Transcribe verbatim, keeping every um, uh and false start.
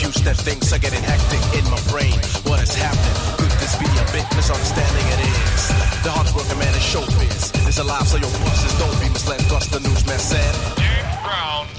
Houston, things are getting hectic in my brain. What is happening? Could this be a big misunderstanding? It is. The hardest working man is showbiz. It's alive, so your bosses don't be misled. Plus the newsman said, James Brown